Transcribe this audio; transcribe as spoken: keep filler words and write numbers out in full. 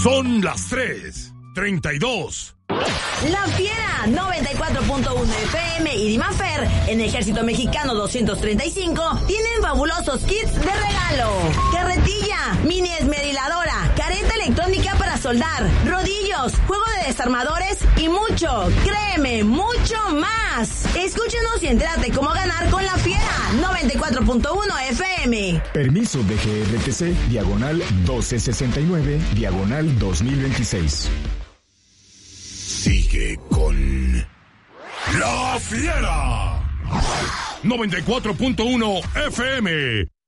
Son las tres treinta y dos. La Fiera noventa y cuatro punto uno F M y Dimafer en Ejército Mexicano doscientos treinta y cinco tienen fabulosos kits de regalo. Carretilla, mini esmeriladora, careta electrónica para soldar, rodillos, juego de desarmadores y mucho, créeme, mucho más. Escúchenos y entérate cómo ganar con La Fiera noventa y cuatro punto uno F M. Permiso de G R T C, diagonal doce sesenta y nueve, diagonal dos mil veintiséis. Sigue con La Fiera noventa y cuatro punto uno F M.